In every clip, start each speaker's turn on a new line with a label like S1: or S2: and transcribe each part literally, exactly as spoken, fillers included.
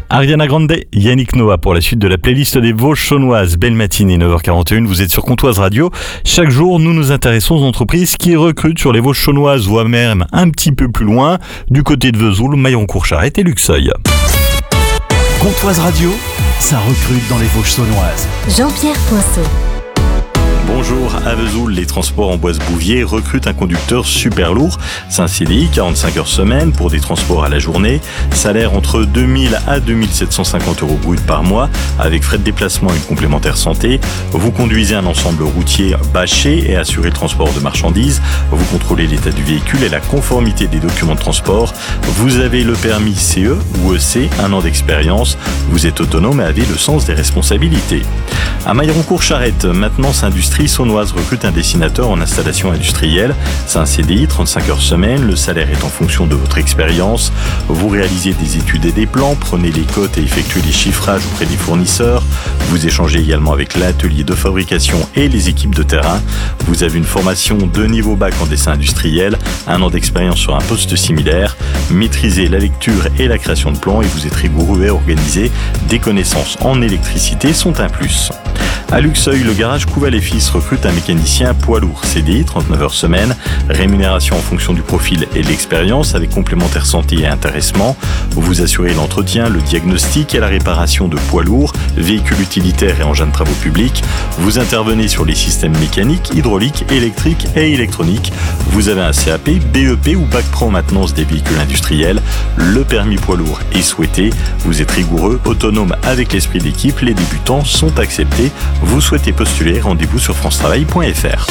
S1: Ariana Grande, Yannick Noah pour la suite de la playlist des Vosges Saunoises. Belle matinée, neuf heures quarante et une, vous êtes sur Comtoise Radio. Chaque jour, nous nous intéressons aux entreprises qui recrutent sur les Vosges Saunoises, voire même un petit peu plus loin, du côté de Vesoul, Maillancourt-Charette et Luxeuil.
S2: Comtoise Radio, ça recrute dans les Vosges Saunoises.
S3: Jean-Pierre Poinceau.
S1: Bonjour, à Vesoul, les transports en Boise-Bouvier recrutent un conducteur super lourd. C'est un C D I, quarante-cinq heures semaine pour des transports à la journée. Salaire entre deux mille à deux mille sept cent cinquante euros brut par mois, avec frais de déplacement et une complémentaire santé. Vous conduisez un ensemble routier bâché et assurez le transport de marchandises. Vous contrôlez l'état du véhicule et la conformité des documents de transport. Vous avez le permis C E ou E C, un an d'expérience. Vous êtes autonome et avez le sens des responsabilités. À Maillancourt-Charette, maintenance industrie saunoise recrute un dessinateur en installation industrielle. C'est un C D I, trente-cinq heures semaine. Le salaire est en fonction de votre expérience. Vous réalisez des études et des plans, prenez les cotes et effectuez les chiffrages auprès des fournisseurs. Vous échangez également avec l'atelier de fabrication et les équipes de terrain. Vous avez une formation de niveau bac en dessin industriel, un an d'expérience sur un poste similaire. Maîtrisez la lecture et la création de plans et vous êtes rigoureux et organisé. Des connaissances en électricité sont un plus. À Luxeuil, le garage Couval et Fils recrute un mécanicien poids lourd, C D I, trente-neuf heures semaine, rémunération en fonction du profil et de l'expérience avec complémentaire santé et intéressement. Vous assurez l'entretien, le diagnostic et la réparation de poids lourds, véhicules utilitaires et engins de travaux publics. Vous intervenez sur les systèmes mécaniques, hydrauliques, électriques et électroniques. Vous avez un C A P, B E P ou bac pro en maintenance des véhicules industriels. Le permis poids lourd est souhaité. Vous êtes rigoureux, autonome avec l'esprit d'équipe. Les débutants sont acceptés. Vous souhaitez postuler, rendez-vous sur france travail point f r.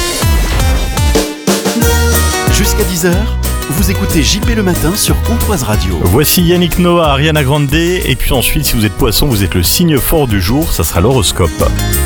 S2: Jusqu'à dix heures, vous écoutez J P le matin sur Comtoise Radio.
S1: Voici Yannick Noah, Ariana Grande, et puis ensuite, si vous êtes poisson, vous êtes le signe fort du jour, ça sera l'horoscope.